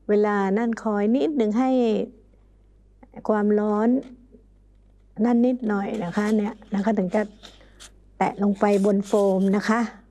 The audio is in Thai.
เวลานั่นคอยนิดหนึ่งให้ความร้อนนั่นนิดหน่อยนะคะเนี่ยนะคะถึงจะแตะลงไปบนโฟมนะคะ